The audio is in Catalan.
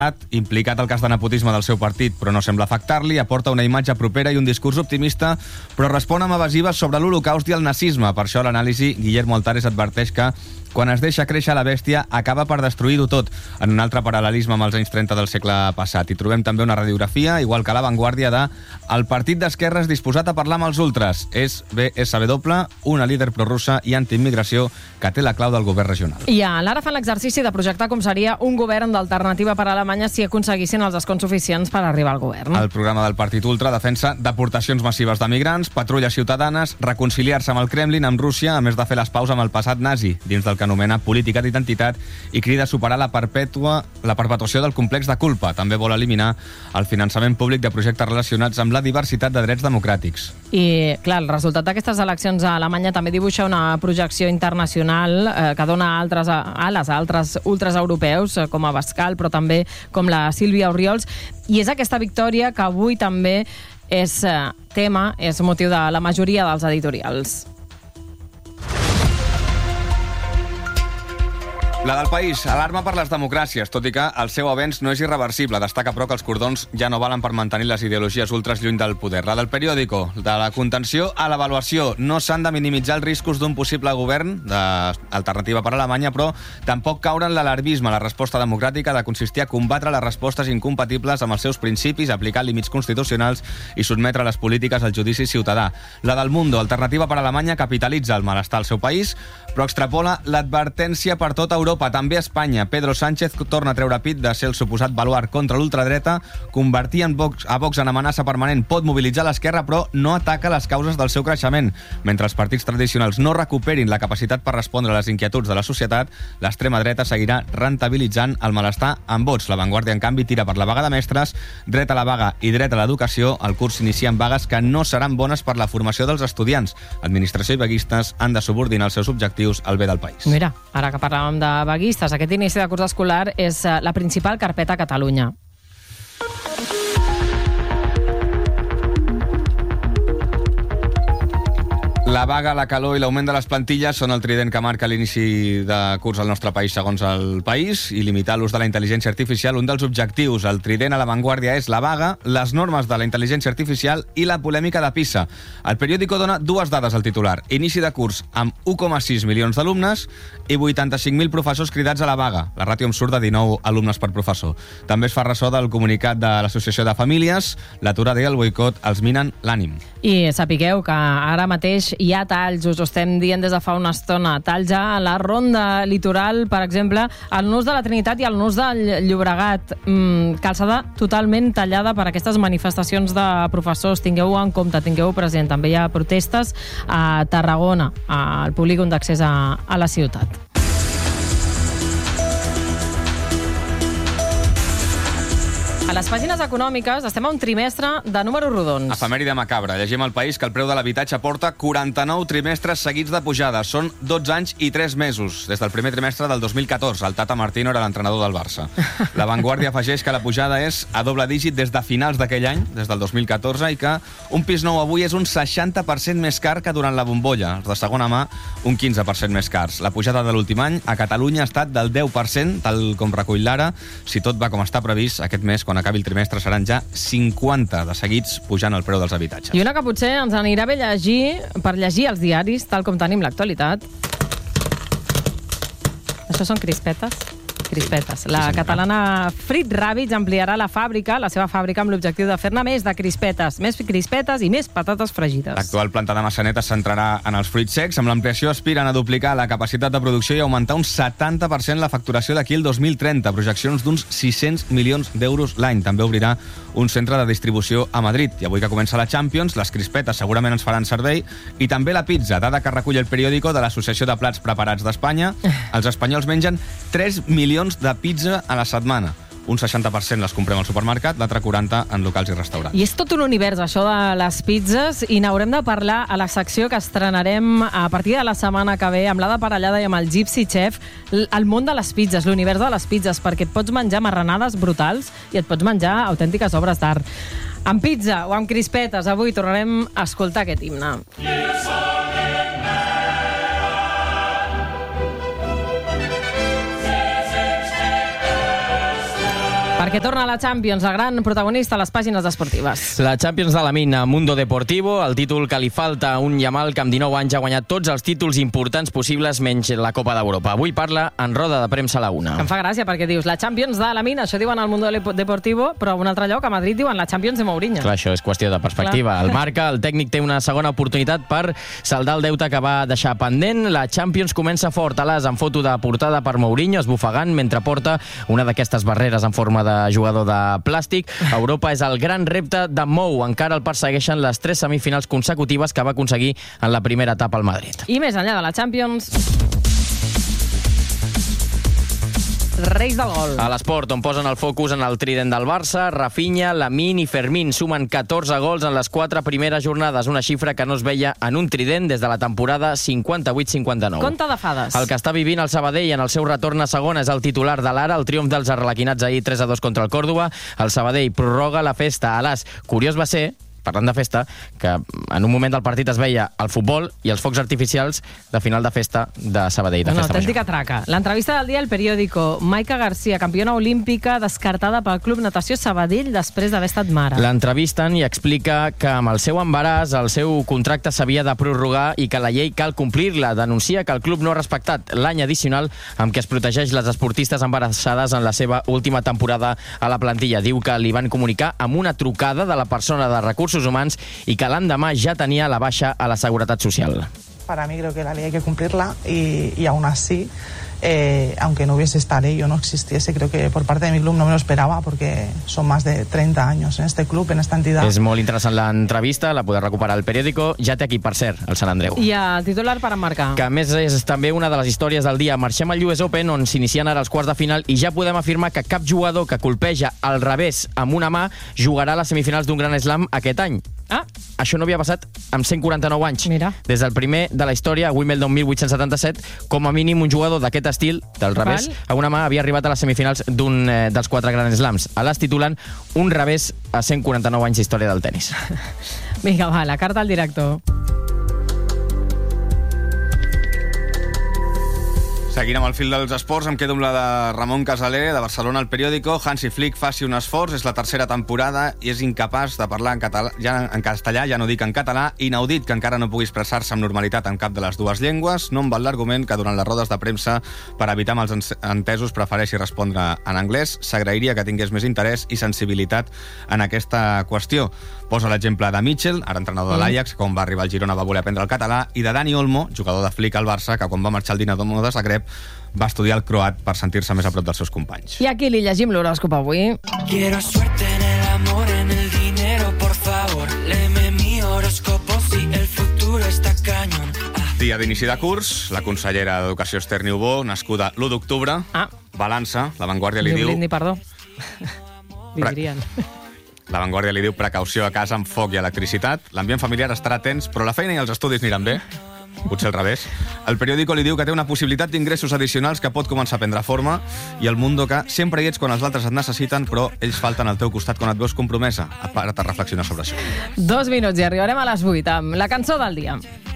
implicat al cas de nepotisme del seu partit, però no sembla afectar-li, aporta una imatge propera i un discurs optimista, però respon amb evasives sobre l'Holocaust i el nazisme. Per això l'anàlisi, Guillermo Altares adverteix que quan es deixa créixer la bèstia, acaba per destruir-ho tot, en un altre paral·lelisme amb els anys 30 del segle passat. I trobem també una radiografia, igual que l'avantguàrdia, de el partit d'esquerres disposat a parlar amb els ultres. És BSW, una líder prorrussa i antiimmigració que té la clau del govern regional. I a l'ara fan l'exercici de projectar com seria un govern d'alternativa per a Alemanya si aconseguissin els escons suficients per arribar al govern. El programa del partit ultra defensa deportacions massives de migrants, patrulles ciutadanes, reconciliar-se amb el Kremlin, amb Rússia, a més de fer les paus amb el passat nazi, dins del que anomena política d'identitat, i crida a superar la perpetuació del complex de culpa. També vol eliminar el finançament públic de projectes relacionats amb la diversitat de drets democràtics. I, clar, el resultat d'aquestes eleccions a Alemanya també dibuixa una projecció internacional que dona ales a altres ultres europeus, com a Bascal, però també com la Sílvia Oriols, i és aquesta victòria que avui també és tema, és motiu de la majoria dels editorials. La del País, alarma per les democràcies, tot i que el seu avenç no és irreversible. Destaca, però, que els cordons ja no valen per mantenir les ideologies ultres lluny del poder. La del Periódico, de la contenció a l'avaluació. No s'han de minimitzar els riscos d'un possible govern d'alternativa per a Alemanya, però tampoc caure en l'alarmisme. La resposta democràtica ha de consistir a combatre les respostes incompatibles amb els seus principis, aplicar límits constitucionals i sotmetre les polítiques al judici ciutadà. La del Mundo, alternativa per a Alemanya, capitalitza el malestar al seu país, però extrapola l'advertència per tota Europa, també a Espanya. Pedro Sánchez torna a treure pit de ser el suposat baluard contra l'ultradreta, convertir a Vox en amenaça permanent pot mobilitzar l'esquerra, però no ataca les causes del seu creixement. Mentre els partits tradicionals no recuperin la capacitat per respondre a les inquietuds de la societat, l'extrema dreta seguirà rentabilitzant el malestar amb vots. L'avantguàrdia, en canvi, tira per la vaga de mestres, dret a la vaga i dret a l'educació. El curs s'inicia amb vagues que no seran bones per la formació dels estudiants. Administració i vaguistes han de subordinar els seus objectius al bé del país. Mira, ara que parlàvem de vaguistes, aquest inici de curs escolar és la principal carpeta a Catalunya. La vaga, la calor i l'augment de les plantilles són el trident que marca l'inici de curs al nostre país, segons el País, i limitar l'ús de la intel·ligència artificial, un dels objectius. El trident a l'avantguàrdia és la vaga, les normes de la intel·ligència artificial i la polèmica de PISA. El Periódico dona dues dades al titular. Inici de curs amb 1,6 milions d'alumnes i 85.000 professors cridats a la vaga. La ràtio em surt de 19 alumnes per professor. També es fa ressò del comunicat de l'Associació de Famílies. L'aturada i el boicot els minen l'ànim. I sapigueu que ara mateix hi ha talls, us ho estem dient des de fa una estona, talls a la ronda litoral, per exemple, al nus de la Trinitat i al nus del Llobregat. Calçada totalment tallada per aquestes manifestacions de professors. Tingueu en compte, tingueu present. També hi ha protestes a Tarragona, al polígon d'accés a la ciutat. A les pàgines econòmiques estem a un trimestre de números rodons. Efemèride macabra. Llegim al País que el preu de l'habitatge porta 49 trimestres seguits de pujada. Són 12 anys i 3 mesos, des del primer trimestre del 2014. El Tata Martino era l'entrenador del Barça. L'avantguàrdia afegeix que la pujada és a doble dígit des de finals d'aquell any, des del 2014, i que un pis nou avui és un 60% més car que durant la bombolla. Els de segona mà, un 15% més cars. La pujada de l'últim any a Catalunya ha estat del 10%, tal com recull l'Ara. Si tot va com està previst, aquest mes, quan acabi el trimestre, seran ja 50 de seguits pujant el preu dels habitatges. I una que potser ens anirà bé llegir per llegir els diaris, tal com tenim l'actualitat. Això són crispetes? Crispetes. La catalana Frit Ràbits ampliarà la seva fàbrica amb l'objectiu de fer-ne més de crispetes. Més crispetes i més patates fregides. L'actual planta de Massanet es centrarà en els fruits secs. Amb l'ampliació aspiren a duplicar la capacitat de producció i augmentar un 70% la facturació d'aquí el 2030. Projeccions d'uns 600 milions d'euros l'any. També obrirà un centre de distribució a Madrid. I avui que comença la Champions, les crispetes segurament ens faran servei, i també la pizza, dada que recull el Periódico de l'Associació de Plats Preparats d'Espanya. Els espanyols mengen 3 milions de pizza a la setmana. Un 60% les comprem al supermercat, l'altre 40% en locals i restaurants. I és tot un univers, això de les pizzas, i n'haurem de parlar a la secció que estrenarem a partir de la setmana que ve, amb l'Ada Parellada i amb el Gypsy Chef, el món de les pizzas, l'univers de les pizzas, perquè et pots menjar marranades brutals i et pots menjar autèntiques obres d'art. Amb pizza o amb crispetes, avui tornarem a escoltar aquest himne. Perquè torna a la Champions, el gran protagonista a les pàgines esportives. La Champions de la Mina, Mundo Deportivo, el títol que li falta a un Yamal que amb 19 anys ha guanyat tots els títols importants possibles menys la Copa d'Europa. Avui parla en roda de premsa a la una. Em fa gràcia perquè dius la Champions de la Mina, això diuen al Mundo Deportivo, però a un altre lloc, a Madrid, diuen la Champions de Mourinho. Clar, això és qüestió de perspectiva. El Marca, el tècnic, té una segona oportunitat per saldar el deute que va deixar pendent. La Champions comença fort a l'as amb foto de portada per Mourinho, esbufegant mentre porta una d'aquestes barreres en forma de jugador de plàstic. Europa és el gran repte de Mou. Encara el persegueixen les 3 semifinals consecutives que va aconseguir en la primera etapa al Madrid. I més enllà de la Champions, reis del gol. A l'esport, on posen el focus en el trident del Barça, Rafinha, Lamine i Fermín sumen 14 gols en les 4 primeres jornades, una xifra que no es veia en un trident des de la temporada 58-59. Conte de fades. El que està vivint el Sabadell en el seu retorn a segona és el titular de l'Ara, el triomf dels arrelaquinats ahir 3-2 contra el Còrdova. El Sabadell prorroga la festa a l'as. Curiós va ser, parlant de festa, que en un moment del partit es veia el futbol i els focs artificials de final de festa de Sabadell, de festa autèntica major. traca. L'entrevista del dia al periòdico. Maica Garcia, campiona olímpica, descartada pel Club Natació Sabadell després d'haver estat mare. L'entrevisten i explica que amb el seu embaràs el seu contracte s'havia de prorrogar i que la llei cal complir-la. Denuncia que el club no ha respectat l'any addicional amb què es protegeix les esportistes embarassades en la seva última temporada a la plantilla. Diu que li van comunicar amb una trucada de la persona de recursos humans i que l'endemà ja tenia la baixa a la Seguretat Social. Para mí creo que la ley hay que cumplirla y aún así, aunque no hubiese esta ley o no existiese, creo que por parte de mi club no me lo esperaba porque son más de 30 años en este club, en esta entidad. És molt interessant l'entrevista, la podeu recuperar al periòdico. Ja té aquí, per cert, el Sant Andreu. I el titular per emmarcar. Que a més és també una de les històries del dia. Marxem al US Open, on s'inicien ara els quarts de final, i ja podem afirmar que cap jugador que colpeja al revés amb una mà jugarà a les semifinals d'un Gran Slam aquest any. Ah, Això no havia passat amb 149 anys. Mira. Des del primer de la història, Wimbledon 1877, com a mínim un jugador d'aquest estil, del revés, a una mà havia arribat a les semifinals d'un dels 4 Grand Slams. A les titulen un revés a 149 anys d'història del tennis. vinga, va, la carta al director. Seguint amb el fil dels esports, em quedo amb la de Ramon Casaler, de Barcelona, al periòdico. Hansi Flick faci un esforç, és la tercera temporada i és incapaç de parlar en català, en castellà, ja no dic en català. Inaudit que encara no pugui expressar-se amb normalitat en cap de les dues llengües. No em val l'argument que durant les rodes de premsa, per evitar mals entesos, prefereixi respondre en anglès. S'agrairia que tingués més interès i sensibilitat en aquesta qüestió. Posa l'exemple de Mitchell, ara entrenador de l'Ajax, que quan va arribar al Girona va voler aprendre el català, i de Dani Olmo, jugador de Flick al Barça, que quan va marxar al Dinamo de Zagreb va estudiar el croat per sentir-se més a prop dels seus companys. I aquí li llegim l'horòscop avui. Quiero suerte en el amor, en el dinero, por favor. Léeme mi horóscopo si el futuro está cañón. Dia d'inici de curs, la consellera d'Educació Esther Niubó, nascuda l'1 d'octubre, balança, La Vanguardia li diu... Brindi, perdó. Li dirien. La Vanguardia li diu precaució a casa amb foc i electricitat. L'ambient familiar estarà tens, però la feina i els estudis aniran bé. Potser al revés. El periòdico li diu que té una possibilitat d'ingressos addicionals que pot començar a prendre forma, i el Mundo que sempre hi ets quan els altres et necessiten, però ells falten al teu costat quan et veus compromesa. Para't a reflexionar sobre això. 2 minuts i arribarem a les 8 amb la cançó del dia.